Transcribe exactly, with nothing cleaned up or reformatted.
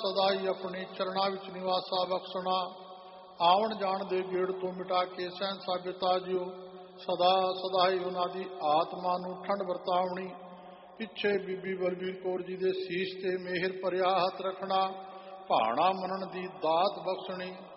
ਸਦਾ ਹੀ ਆਪਣੇ ਚਰਨਾਂ ਵਿੱਚ ਨਿਵਾਸਾ ਬਖਸ਼ਣਾ। ਆਉਣ ਜਾਣ ਦੇ ਗੇੜ ਤੋਂ ਮਿਟਾ ਕੇ ਸਹਿਨਸ਼ਾਹ ਪਿਤਾ ਜੀਓ ਸਦਾ ਸਦਾ ਹੀ ਉਹਨਾਂ ਦੀ ਆਤਮਾ ਨੂੰ ਠੰਡ ਵਰਤਾਉਣੀ। ਪਿੱਛੇ ਬੀਬੀ ਬਲਬੀਰ ਕੌਰ ਜੀ ਦੇ ਸੀਸ ਤੇ ਮਿਹਰ ਭਰਿਆ ਹੱਥ ਰੱਖਣਾ। ਭਾਣਾ ਮੰਨਣ ਦੀ ਦਾਤ ਬਖਸ਼ਣੀ।